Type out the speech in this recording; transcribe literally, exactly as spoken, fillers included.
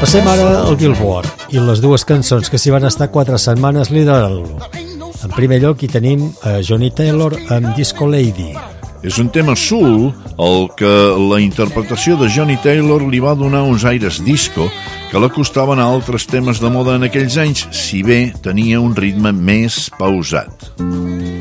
Repassem ara el Billboard i les dues cançons que s'hi van estar quatre setmanes liderant-lo. En primer lloc hi tenim a Johnny Taylor amb Disco Lady. És un tema soul el que la interpretació de Johnny Taylor li va donar uns aires disco que l'acostaven a altres temes de moda en aquells anys, si bé tenia un ritme més pausat.